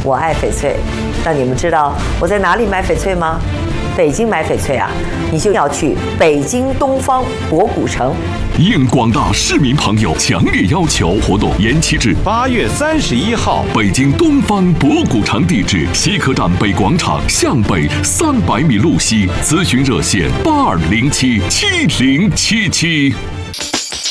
我爱翡翠。那你们知道我在哪里买翡翠吗？北京买翡翠啊，你就要去北京东方博古城。 应广大市民朋友强烈要求，活动延期至 8月31号。北京东方博古城地址：西客站北广场向北300米路西。咨询热线：82077077。